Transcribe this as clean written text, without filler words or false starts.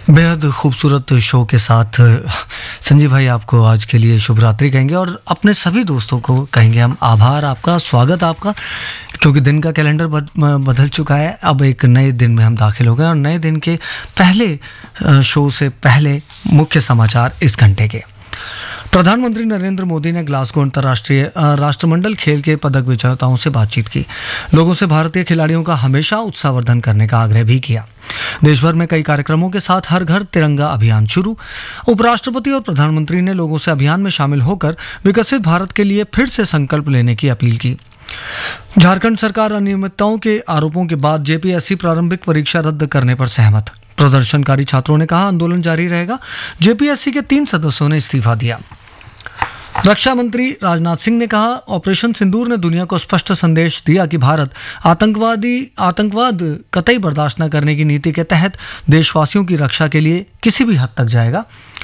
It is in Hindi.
बेहद खूबसूरत शो के साथ संजीव भाई आपको आज के लिए शुभ रात्रि कहेंगे और अपने सभी दोस्तों को कहेंगे हम आभार आपका, स्वागत आपका, क्योंकि दिन का कैलेंडर बदल चुका है। अब एक नए दिन में हम दाखिल हो गए और नए दिन के पहले शो से पहले मुख्य समाचार इस घंटे के। प्रधानमंत्री नरेंद्र मोदी ने ग्लासगो अंतर्राष्ट्रीय राष्ट्रमंडल खेल के पदक विजेताओं से बातचीत की। लोगों से भारतीय खिलाड़ियों का हमेशा उत्साहवर्धन करने का आग्रह भी किया। देश भर में कई कार्यक्रमों के साथ हर घर तिरंगा अभियान शुरू। उपराष्ट्रपति और प्रधानमंत्री ने लोगों से अभियान में शामिल होकर विकसित भारत के लिए फिर से संकल्प लेने की अपील की। झारखंड सरकार अनियमितताओं के आरोपों के बाद जेपीएससी प्रारंभिक परीक्षा रद्द करने पर सहमत। प्रदर्शनकारी छात्रों ने कहा आंदोलन जारी रहेगा। जेपीएससी के 3 सदस्यों ने इस्तीफा दिया। रक्षा मंत्री राजनाथ सिंह ने कहा ऑपरेशन सिंदूर ने दुनिया को स्पष्ट संदेश दिया कि भारत आतंकवाद कतई बर्दाश्त न करने की नीति के तहत देशवासियों की रक्षा के लिए किसी भी हद तक जाएगा।